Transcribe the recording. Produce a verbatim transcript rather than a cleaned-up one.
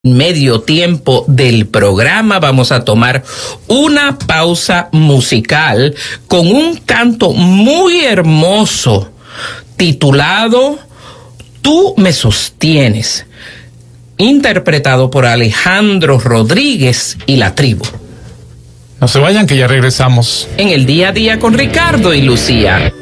medio tiempo del programa vamos a tomar una pausa musical con un canto muy hermoso titulado Tú me sostienes, interpretado por Alejandro Rodríguez y La Tribu. No se vayan, que ya regresamos En el día a día con Ricardo y Lucía.